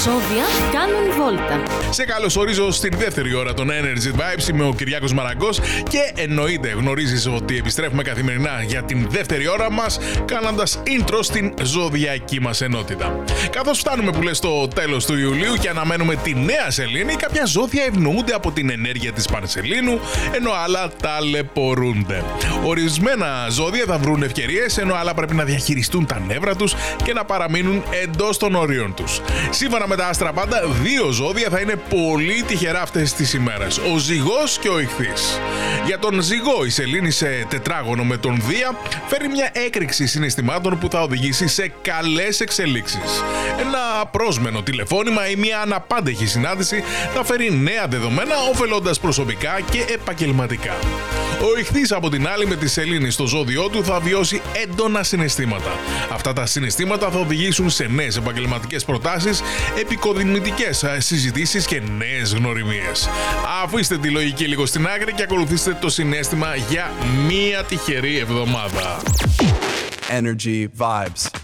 ζώδια κάνουν βόλτα. Σε καλωσορίζω στην δεύτερη ώρα των Energy Vibes. Είμαι ο Κυριάκος Μαραγκός και εννοείται γνωρίζεις ότι επιστρέφουμε καθημερινά για την δεύτερη ώρα μας κάνοντας intro στην ζωδιακή μας ενότητα. Καθώς φτάνουμε που λες στο τέλος του Ιουλίου και αναμένουμε τη νέα σελήνη, κάποια ζώδια ευνοούνται από την ενέργεια της Πανσελήνου, ενώ άλλα ταλαιπωρούνται. Ορισμένα ζώδια θα βρουν ευκαιρίες, ενώ άλλα πρέπει να διαχειριστούν τα νεύρα τους και να παραμείνουν εντός των ορίων τους. Σύμφωνα με τα άστρα πάντα, δύο ζώδια θα είναι πολύ τυχερά αυτές τις ημέρες: ο Ζυγός και ο Ιχθύς. Για τον Ζυγό, η σελήνη σε τετράγωνο με τον Δία φέρει μια έκρηξη συναισθημάτων που θα οδηγήσει σε καλές εξελίξεις. Ένα απρόσμενο τηλεφώνημα ή μια αναπάντεχη συνάντηση θα φέρει νέα δεδομένα, ωφελώντας προσωπικά και επαγγελματικά. Ο Ιχθύς, από την άλλη, με τη σελήνη στο ζώδιό του θα βιώσει έντονα συναισθήματα. Αυτά τα συναισθήματα θα οδηγήσουν σε νέες επαγγελματικές προτάσεις, επικοδημητικές συζητήσεις και νέες γνωριμίες. Αφήστε τη λογική λίγο στην άκρη και ακολουθήστε το συναίσθημα για μία τυχερή εβδομάδα. Energy Vibes.